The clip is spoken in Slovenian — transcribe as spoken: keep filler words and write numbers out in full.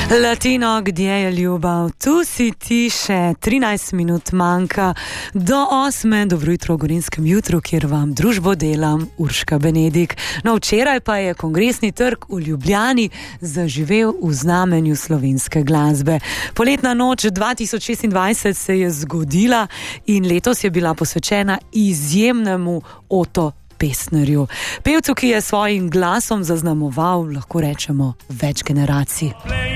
Latino, gdje je ljubav? Tu si ti, še trinajst minut manjka do osme. Dobro jutro v Gorinskem jutru, kjer vam družbo delam Urška Benedik. No, včeraj pa je Kongresni trg v Ljubljani zaživel v znamenju slovenske glasbe. Poletna noč dva tisoč šestindvajset se je zgodila in letos je bila posvečena izjemnemu Oto Pestnerju. Pevcu, ki je svojim glasom zaznamoval, lahko rečemo, več generacij.